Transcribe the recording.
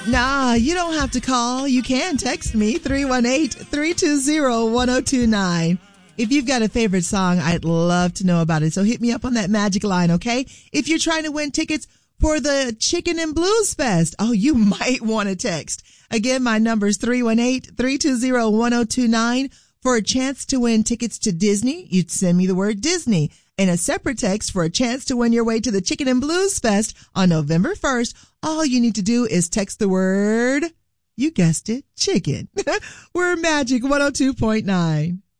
Nah, you don't have to call. You can text me, 318-320-1029. If you've got a favorite song, I'd love to know about it. So hit me up on that magic line, okay? If you're trying to win tickets for the Chicken and Blues Fest, oh, you might want to text. Again, my number is 318-320-1029. For a chance to win tickets to Disney, you'd send me the word Disney. And a separate text for a chance to win your way to the Chicken and Blues Fest on November 1st. All you need to do is text the word, you guessed it, chicken. We're Magic 102.9.